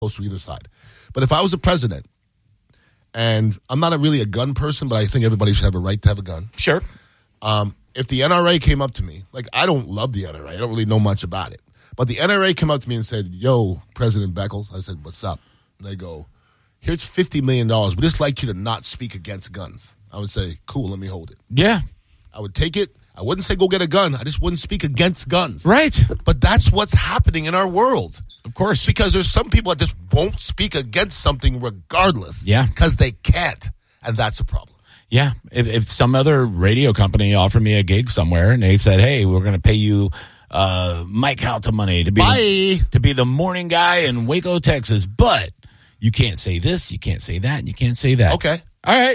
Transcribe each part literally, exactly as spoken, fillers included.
close to either side. But if I was a president, and I'm not a, really a gun person, but I think everybody should have a right to have a gun. Sure. Um, if the N R A came up to me, like I don't love the N R A. I don't really know much about it. But the N R A came up to me and said, yo, President Beckles. I said, what's up? And they go, here's fifty million dollars. We'd just like you to not speak against guns. I would say, cool, let me hold it. Yeah. I would take it. I wouldn't say go get a gun. I just wouldn't speak against guns. Right. But that's what's happening in our world. Of course. Because there's some people that just won't speak against something regardless. Yeah. Because they can't. And that's a problem. Yeah. If, if some other radio company offered me a gig somewhere and they said, hey, we're going to pay you uh, Mike Halta money to be, Bye. to be the morning guy in Waco, Texas, but you can't say this, you can't say that, and you can't say that. Okay. All right.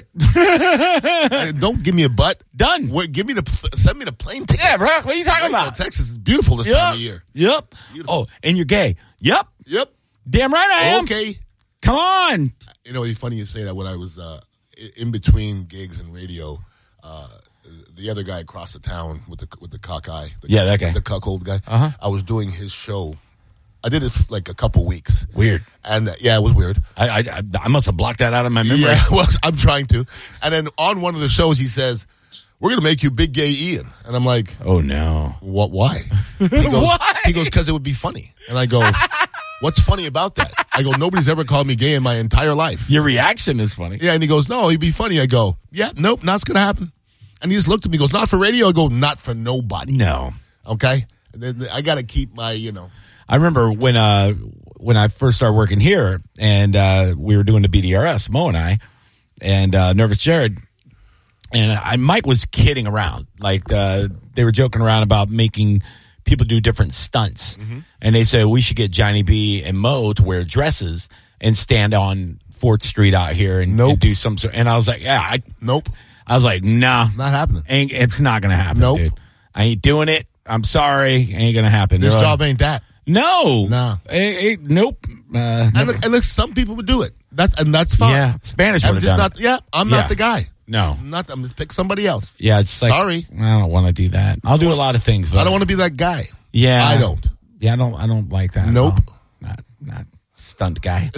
Hey, don't give me a butt. Done. Wait, give me the send me the plane ticket. Yeah, bro. What are you talking Waco, about? Texas is beautiful this Yep. time of year. Yep. Beautiful. Oh, and you're gay. Yep. Yep. Damn right I am. Okay. Come on. You know, it's funny you say that. When I was uh, in between gigs and radio, uh, the other guy across the town with the with the cockeye, the, Yeah, that guy. the cuckold guy. Uh-huh. I was doing his show. I did it for like a couple weeks. Weird. And uh, yeah, it was weird. I, I I must have blocked that out of my memory. Yeah, well, I'm trying to. And then on one of the shows, he says, "We're going to make you Big Gay Ian." And I'm like, Oh no. "What? Why?" He goes, Why? He goes, "Because it would be funny." And I go, "What's funny about that?" I go, "Nobody's ever called me gay in my entire life." Your reaction is funny. Yeah, and he goes, "No, it'd be funny." I go, "Yeah, nope, not going to happen." And he just looked at me. He goes, "Not for radio." I go, "Not for nobody." No. Okay, and then I got to keep my, you know. I remember when uh when I first started working here and uh, we were doing the B D R S, Mo and I, and uh, Nervous Jared, and I, Mike was kidding around. Like uh, they were joking around about making people do different stunts. Mm-hmm. And they said we should get Johnny B and Mo to wear dresses and stand on fourth Street out here and, Nope. and do some sort. And I was like, yeah, I, Nope, I was like, nah, not happening. ain't, it's not going to happen, Nope. dude. I ain't doing it. I'm sorry. Ain't going to happen. This They're job like, ain't that. no. Nah. Eh, eh, nope. Uh, And never. look, and look, some people would do it. That's and that's fine. Yeah, Spanish I'm would have just done not. it. Yeah, I'm Yeah. not the guy. No. I'm not. I'm just pick somebody else. Yeah, it's like, Sorry. I don't want to do that. I'll do a lot of things, but I don't want to be that guy. Yeah, I don't. Yeah, I don't. I don't like that. at Nope. all. Not not stunt guy.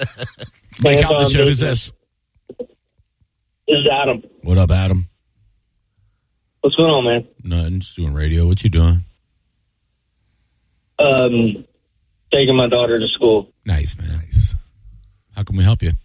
Mike, how the show is this? This is Adam. What up, Adam? What's going on, man? Nothing. Just doing radio. What you doing? Um, taking my daughter to school. Nice, man. Nice. How can we help you?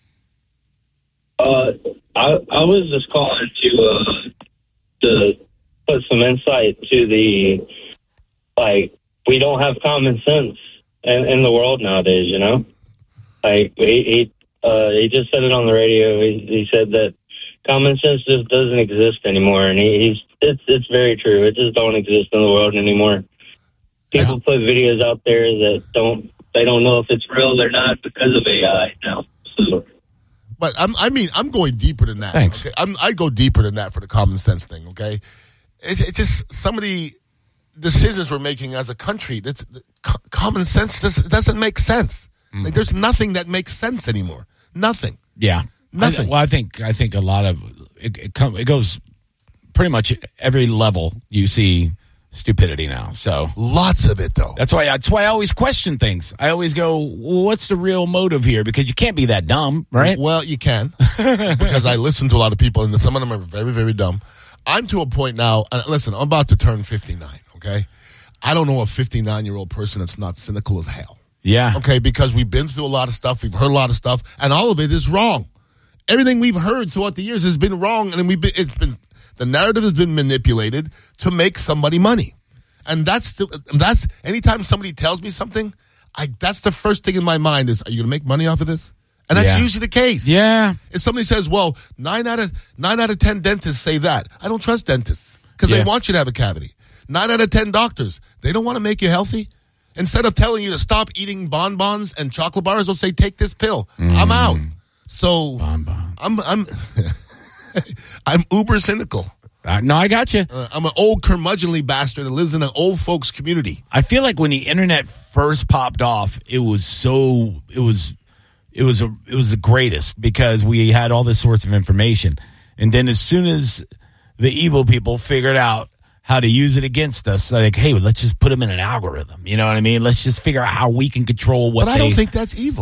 Uh, I I was just calling to uh to put some insight to the like we don't have common sense in, in the world nowadays. You know, like he he uh he just said it on the radio. He, he said that common sense just doesn't exist anymore, and he, he's it's it's very true. It just don't exist in the world anymore. People put videos out there that don't they don't know if it's real or not because of A I now. So. But I'm, I mean, I'm going deeper than that. Thanks. Okay? I'm, I go deeper than that for the common sense thing. Okay, it's it just some of the decisions we're making as a country. That's co- common sense. Just, doesn't make sense. Mm-hmm. Like there's nothing that makes sense anymore. Nothing. Yeah, Nothing. I, well, I think I think a lot of it. It, com- it goes pretty much every level. You see stupidity now. So Lots of it though. that's why that's why I always question things. I always go, well, "What's the real motive here?" Because you can't be that dumb, right? Well, you can because I listen to a lot of people, and some of them are very, very dumb. I'm to a point now. And listen, I'm about to turn fifty-nine. Okay, I don't know a fifty-nine-year-old person that's not cynical as hell. Yeah. Okay, because we've been through a lot of stuff, we've heard a lot of stuff, and all of it is wrong. Everything we've heard throughout the years has been wrong, and we've been, it's been the narrative has been manipulated to make somebody money, and that's the, that's anytime somebody tells me something, I that's the first thing in my mind is, are you going to make money off of this? And that's Yeah. usually the case. Yeah. If somebody says, well, nine out of nine out of ten dentists say that, I don't trust dentists because Yeah. they want you to have a cavity. Nine out of ten doctors, they don't want to make you healthy. Instead of telling you to stop eating bonbons and chocolate bars, they'll say, take this pill. Mm. I'm out. So Bonbon. I'm I'm I'm uber cynical. Uh, no, I got you. Uh, I'm an old curmudgeonly bastard that lives in an old folks community. I feel like when the internet first popped off, it was so it was it was a it was the greatest because we had all this sorts of information, and then as soon as the evil people figured out how to use it against us. Like, hey, let's just put them in an algorithm. You know what I mean? Let's just figure out how we can control what But they. I don't think that's evil.